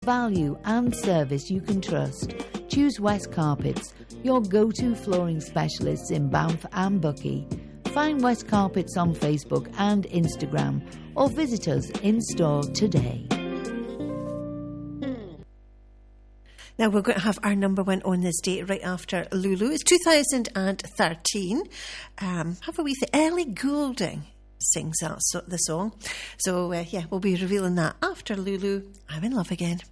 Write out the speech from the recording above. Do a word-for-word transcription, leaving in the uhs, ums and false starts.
value and service you can trust. Choose West Carpets, your go-to flooring specialists in Banff and Buckie. Find West Carpets on Facebook and Instagram, or visit us in store today. Now we're going to have our number one on this day right after Lulu. It's two thousand thirteen. Um, have a wee thing. Ellie Goulding sings that so, the song. So uh, yeah, we'll be revealing that after Lulu. I'm in love again.